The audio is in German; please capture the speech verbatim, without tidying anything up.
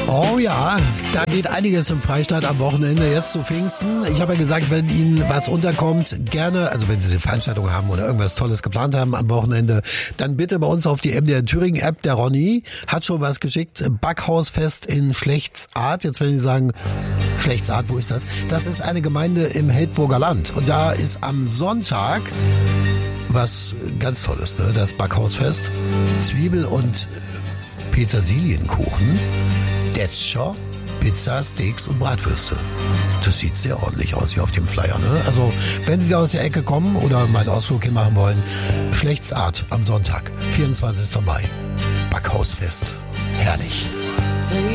Oh ja, da geht einiges im Freistaat am Wochenende, jetzt zu Pfingsten. Ich habe ja gesagt, wenn Ihnen was unterkommt, gerne, also wenn Sie eine Veranstaltung haben oder irgendwas Tolles geplant haben am Wochenende, dann bitte bei uns auf die M D R Thüringen App. Der Ronny hat schon was geschickt. Backhausfest in Schlechtsart. Jetzt werden Sie sagen, Schlechtsart, wo ist das? Das ist eine Gemeinde im Heldburger Land. Und da ist am Sonntag was ganz Tolles, ne? Das Backhausfest. Zwiebel- und Petersilienkuchen, Detscher, Pizza, Steaks und Bratwürste. Das sieht sehr ordentlich aus hier auf dem Flyer, ne? Also, wenn Sie da aus der Ecke kommen oder mal einen Ausflug hin machen wollen, Schlechtsart am Sonntag, vierundzwanzigsten Mai. Backhausfest. Herrlich.